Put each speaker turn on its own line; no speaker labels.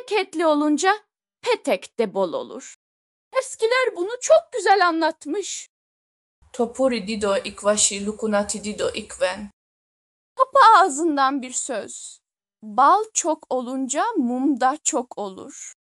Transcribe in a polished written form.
Bereketli olunca petek de bol olur. Eskiler bunu çok güzel anlatmış.
Topuri dido ikvashi lukunati dido ikven.
Papa ağzından bir söz. Bal çok olunca mum da çok olur.